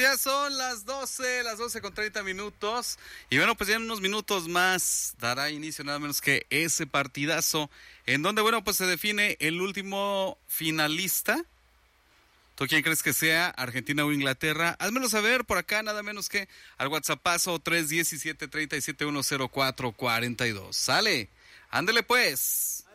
ya son las 12 con 30 minutos. Y bueno, pues ya en unos minutos más dará inicio nada menos que ese partidazo en donde, bueno, pues se define el último finalista. ¿Tú quién crees que sea? ¿Argentina o Inglaterra? Házmelo saber por acá, nada menos que al WhatsAppazo 317-3710-442. ¡Sale! ¡Ándele pues!